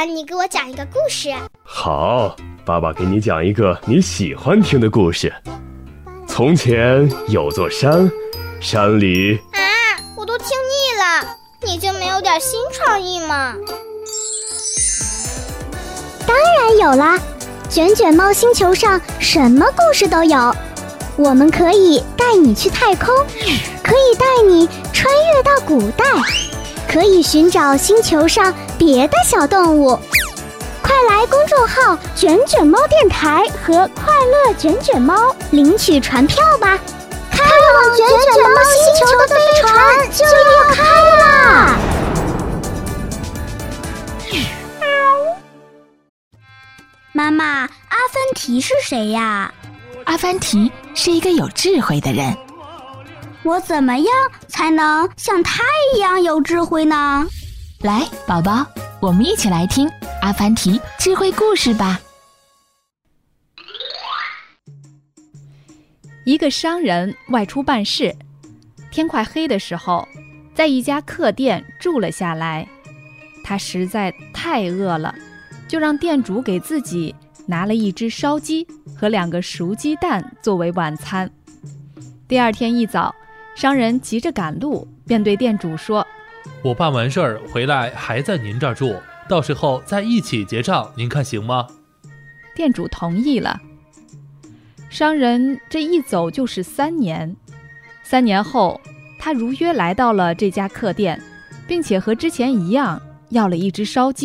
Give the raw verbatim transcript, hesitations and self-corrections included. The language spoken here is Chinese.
爸，你给我讲一个故事。 好，爸爸给你讲一个你喜欢听的故事。从前有座山，山里…… 啊，我都听腻了，你就没有点新创意吗？ 当然有啦，卷卷猫星球上什么故事都有。我们可以带你去太空，可以带你穿越到古代，可以寻找星球上别的小动物。快来公众号卷卷猫电台和快乐卷卷猫领取船票吧，开往卷卷猫星球的飞船就要开啦！ 妈妈，阿凡提是谁呀？ 阿凡提是一个有智慧的人。 我怎么样才能像他一样有智慧呢？ 来，宝宝，我们一起来听阿凡提智慧故事吧。 一个商人外出办事，天快黑的时候，在一家客店住了下来。他实在太饿了，就让店主给自己拿了一只烧鸡和两个熟鸡蛋作为晚餐。第二天一早，商人急着赶路，便对店主说： 我办完事儿回来还在您这儿住，到时候再一起结账，您看行吗？ 店主同意了。商人这一走就是三年，三年后，他如约来到了这家客店，并且和之前一样要了一只烧鸡。